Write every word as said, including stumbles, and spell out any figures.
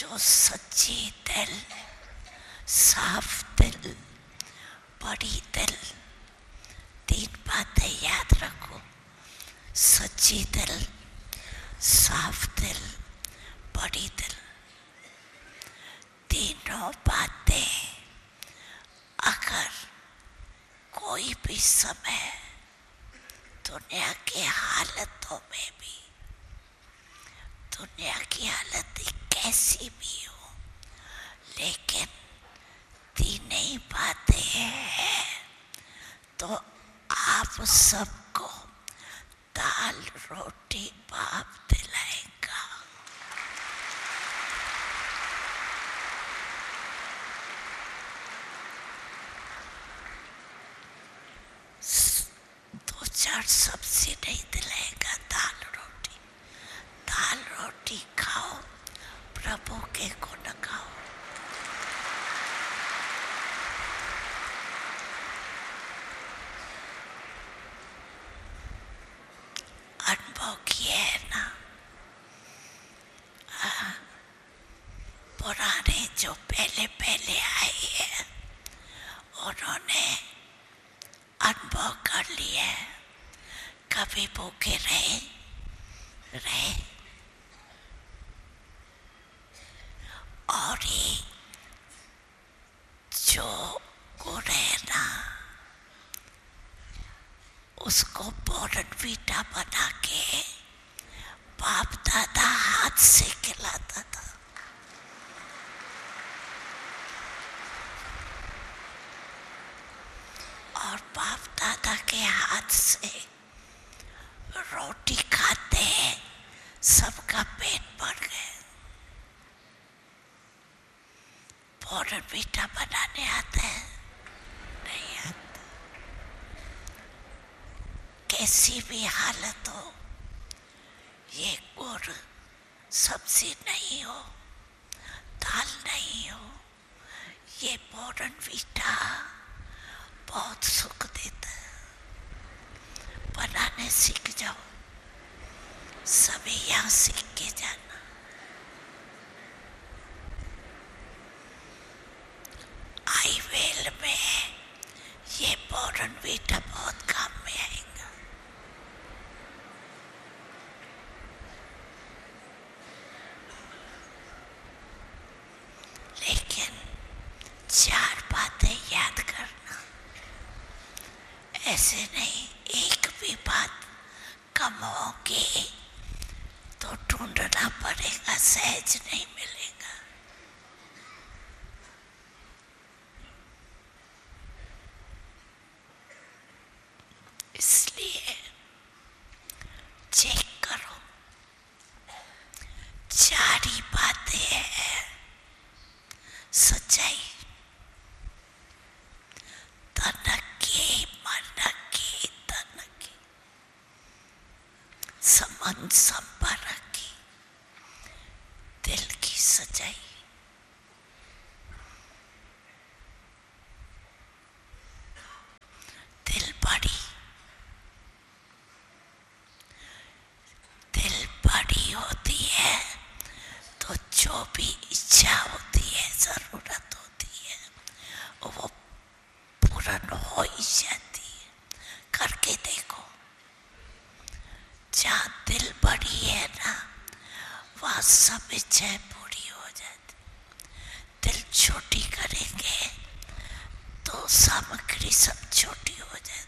जो सच्ची दिल, साफ दिल, बड़ी दिल, तीन बातें याद रखो। सच्ची दिल, साफ दिल, बड़ी दिल, तीनों बातें अगर कोई भी समय दुनिया की हालतों में भी, दुनिया की हालत कैसी भी हो, लेकिन तीन ही बातें हैं तो आप सबको दाल रोटी बाप दिलाएगा। दो चार सब्जी नहीं दिलाएगा, दाल रोटी। दाल रोटी खाओ, प्रभु के गुण गाओ। अनुभव किए है ना, पुराने जो पहले पहले आए हैं उन्होंने अनुभव कर लिए। कभी भूखे रहे रहे और ये जो गुण है ना, उसको बोर्नवीटा बना के बाप दादा हाथ से खिलाता था। और बाप दादा के हाथ से रोटी खाते हैं, सबका पेट भर गए। बोर्नवीटा बनाने आता है? नहीं आता। कैसी भी हालत हो, ये गुड़ सब्जी नहीं हो, दाल नहीं हो, ये बोर्नवीटा बहुत सुख देता है। बनाने सीख जाओ, सभी यहाँ सीख के जाना। आईवेल में ये बोर्नवीटा बहुत काम में आएगा। लेकिन चार बातें याद करना, ऐसे नहीं एक भी बात कम होगी तो ढूंढना पड़ेगा, सहज नहीं मिलेगा। इसलिए चेक करो, चार ही बातें हैं। सच्चाई, तनकी, मनकी, तनकी, संबंध संपर्क की, दिल की सच्चाई। दिल बड़ी, दिल बड़ी होती है तो जो भी इच्छा होती है, जरूरत होती है, वो पूर्ण हो ही जाती है। करके देखो, जहाँ दिल बड़ी है ना, वहाँ सब इच्छाएं पूरी हो जाती। दिल छोटी करेंगे तो सामग्री सब छोटी हो जाती।